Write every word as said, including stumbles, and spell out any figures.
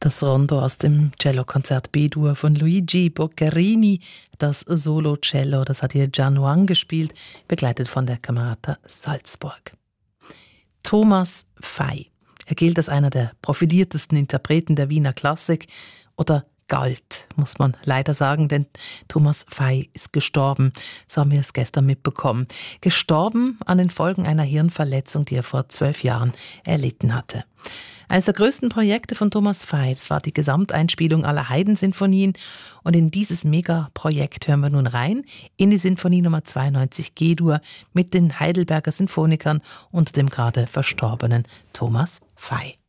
Das Rondo aus dem Cellokonzert B-Dur von Luigi Boccherini, das Solo-Cello, das hat hier Gian Wang gespielt, begleitet von der Camerata Salzburg. Thomas Fey. Er gilt als einer der profiliertesten Interpreten der Wiener Klassik oder galt, muss man leider sagen, denn Thomas Fey ist gestorben. So haben wir es gestern mitbekommen. Gestorben an den Folgen einer Hirnverletzung, die er vor zwölf Jahren erlitten hatte. Eines der größten Projekte von Thomas Fey, das war die Gesamteinspielung aller Haydn-Sinfonien. Und in dieses Megaprojekt hören wir nun rein, in die Sinfonie Nummer zweiundneunzig G-Dur mit den Heidelberger Sinfonikern unter dem gerade verstorbenen Thomas Fey.